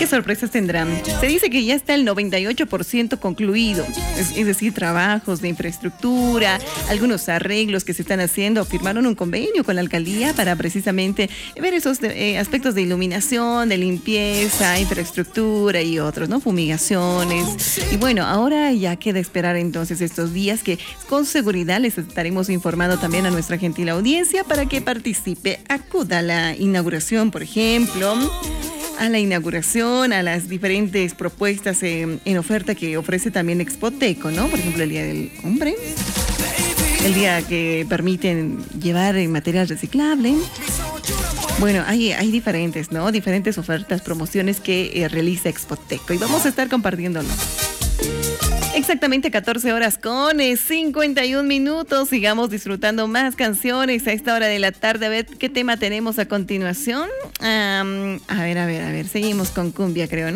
¿Qué sorpresas tendrán? Se dice que ya está el 98% concluido, es decir, trabajos de infraestructura, algunos arreglos que se están haciendo. Firmaron un convenio con la alcaldía para precisamente ver esos aspectos de iluminación, de limpieza, infraestructura y otros, ¿no? Fumigaciones. Y bueno, ahora ya queda esperar entonces estos días que con seguridad les estaremos informando también a nuestra gentil audiencia para que participe, acuda a la inauguración, por ejemplo, a la inauguración, a las diferentes propuestas en oferta que ofrece también Expoteco, ¿no? Por ejemplo, el Día del Hombre, el día que permiten llevar material reciclable. Bueno, hay diferentes, ¿no? Diferentes ofertas, promociones que realiza Expoteco y vamos a estar compartiéndolo. Exactamente 14 horas con 51 minutos. Sigamos disfrutando más canciones a esta hora de la tarde. A ver qué tema tenemos a continuación. A ver. Seguimos con cumbia, creo, ¿no?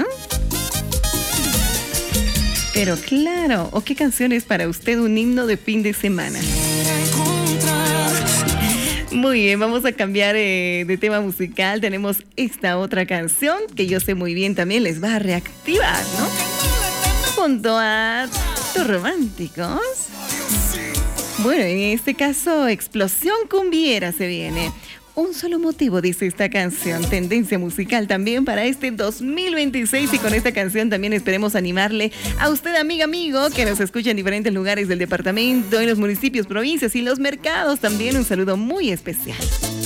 Pero claro, ¿o qué canción es para usted un himno de fin de semana? Muy bien, vamos a cambiar de tema musical. Tenemos esta otra canción que yo sé muy bien también les va a reactivar, ¿no? Junto a tus románticos. Bueno, en este caso, explosión cumbiera se viene. Un solo motivo, dice esta canción. Tendencia musical también para este 2026. Y con esta canción también esperemos animarle a usted, amigo, que nos escucha en diferentes lugares del departamento, en los municipios, provincias y los mercados. También un saludo muy especial.